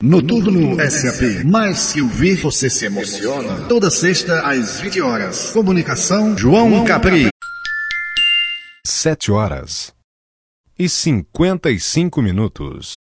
Noturno SAP. Mais que ouvir, você se emociona. Toda sexta às 20 horas. Comunicação João Capri. 7 horas e 55 minutos.